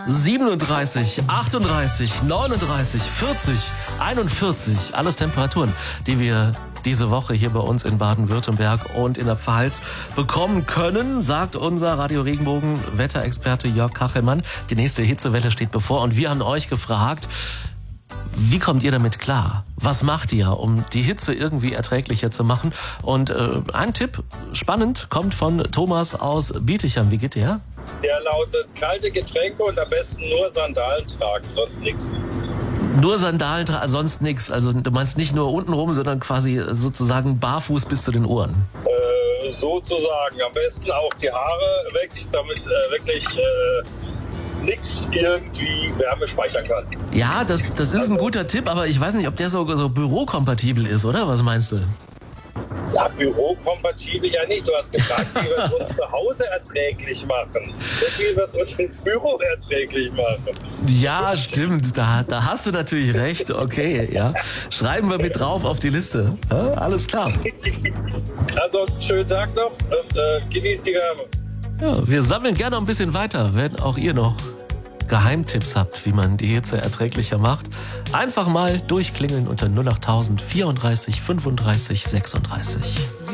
37, 38, 39, 40, 41. Alles Temperaturen, die wir diese Woche hier bei uns in Baden-Württemberg und in der Pfalz bekommen können, sagt unser Radio Regenbogen Wetterexperte Jörg Kachelmann. Die nächste Hitzewelle steht bevor und wir haben euch gefragt, wie kommt ihr damit klar? Was macht ihr, um die Hitze irgendwie erträglicher zu machen? Und ein Tipp, spannend, kommt von Thomas aus Bietigheim. Wie geht der? Der lautet, kalte Getränke und am besten nur Sandalen tragen, sonst nichts. Nur Sandalen, sonst nichts. Also du meinst nicht nur unten rum, sondern quasi sozusagen barfuß bis zu den Ohren. Sozusagen. Am besten auch die Haare weg, damit wirklich nichts irgendwie Wärme speichern kann. Ja, das ist ein guter Tipp, aber ich weiß nicht, ob der so bürokompatibel ist, oder? Was meinst du? Ja, bürokompatibel ja nicht. Du hast gefragt, wie wir es uns zu Hause erträglich machen. Und wie wir es uns im Büro erträglich machen. Ja, stimmt. Da hast du natürlich recht. Okay, ja. Schreiben wir mit drauf auf die Liste. Ja, alles klar. Ansonsten schönen Tag noch und genießt die Wärme. Ja, wir sammeln gerne ein bisschen weiter, wenn auch ihr noch Geheimtipps habt, wie man die Hitze erträglicher macht. Einfach mal durchklingeln unter 08000 34 35 36.